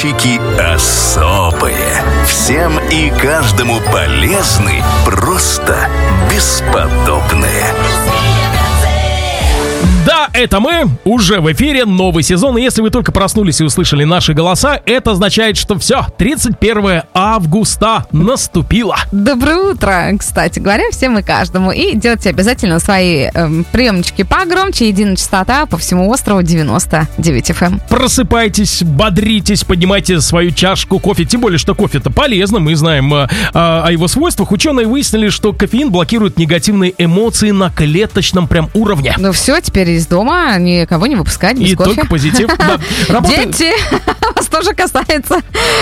Блинчики особые. Всем и каждому полезны, просто бесподобные. Да, это мы, уже в эфире, новый сезон. И если вы только проснулись и услышали наши голоса, это означает, что все, 31 августа наступило. Доброе утро, кстати говоря, всем и каждому. И делайте обязательно свои приемнички погромче. Единая частота по всему острову 99 FM. Просыпайтесь, бодритесь, поднимайте свою чашку кофе. Тем более, что кофе-то полезно, мы знаем о его свойствах. Ученые выяснили, что кофеин блокирует негативные эмоции на клеточном прям уровне. Ну все, теперь из дома никого не выпускать без кофе. И только позитив. Дети, вас тоже касается.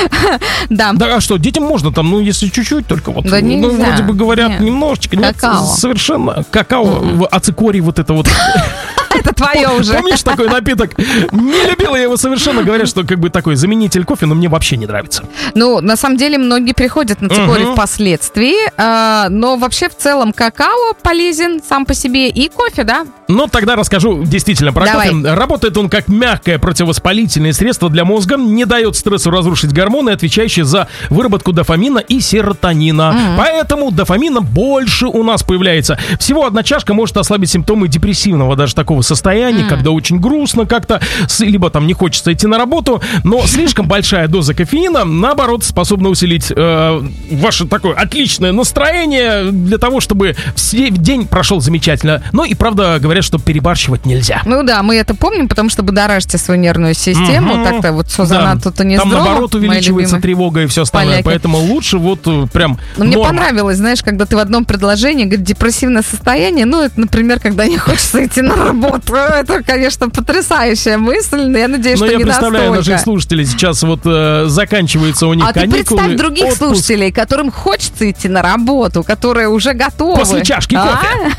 Да. Да, а что, детям можно там, ну, если чуть-чуть только вот. Да нельзя. Ну, вроде бы говорят, немножечко. Какао. Нет, совершенно. Какао, ацикорий, вот это вот. Это твое уже. Помнишь такой напиток? Не любила я его совершенно. Говорят, что как бы такой заменитель кофе, но мне вообще не нравится. Ну, на самом деле, многие приходят на цикорий впоследствии. Но вообще, в целом, какао полезен сам по себе и кофе, да? Ну, тогда расскажу действительно про кофе. Работает он как мягкое противовоспалительное средство для мозга, не дает стрессу разрушить гормоны, отвечающие за выработку дофамина и серотонина. Поэтому дофамина больше у нас появляется. Всего одна чашка может ослабить симптомы депрессивного даже такого состояния, когда очень грустно как-то, либо там не хочется идти на работу, но слишком большая доза кофеина, наоборот, способна усилить ваше такое отличное настроение для того, чтобы день прошел замечательно. Но и правда говорят, что перебарщивать нельзя. Ну да, мы это помним, потому что будоражите свою нервную систему, так-то вот все занадто не здорово. Там наоборот увеличивается тревога и все остальное, поэтому лучше вот прям мне понравилось, знаешь, когда ты в одном предложении говоришь депрессивное состояние, ну это, например, когда не хочется идти на работу. Это, конечно, потрясающая мысль, но я надеюсь, что не настолько. Но я представляю наших слушателей, сейчас вот заканчиваются у них каникулы. А ты представь других слушателей, которым хочется идти на работу, которые уже готовы. После чашки кофе.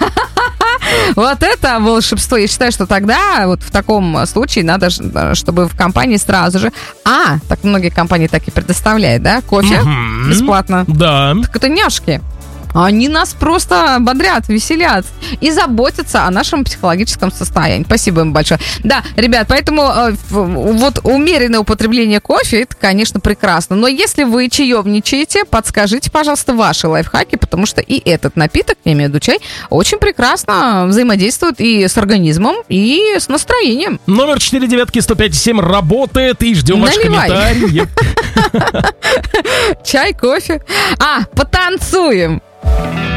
Вот это волшебство. Я считаю, что тогда вот в таком случае надо, чтобы в компании сразу же... так многие компании так и предоставляют, да? Кофе бесплатно. Да. Так это няшки. Они нас просто бодрят, веселят и заботятся о нашем психологическом состоянии. Спасибо им большое. Да, ребят, поэтому вот умеренное употребление кофе, это, конечно, прекрасно. Но если вы чаевничаете, подскажите, пожалуйста, ваши лайфхаки, потому что и этот напиток, я имею в виду чай, очень прекрасно взаимодействует и с организмом, и с настроением. Номер 49105.7 работает, и ждем ваши комментарии. Чай, кофе. Потанцуем.